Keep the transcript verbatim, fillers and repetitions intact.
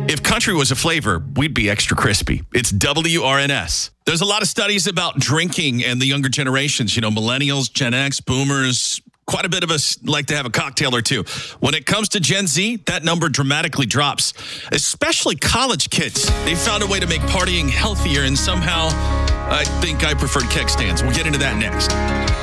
If country was a flavor, we'd be extra crispy. It's W R N S. There's a lot of studies about drinking and the younger generations, you know, millennials, Gen X, boomers. Quite a bit of us like to have a cocktail or two. When it comes to Gen Z, that number dramatically drops, especially college kids. They found a way to make partying healthier, and somehow I think I preferred keg stands. We'll get into that next.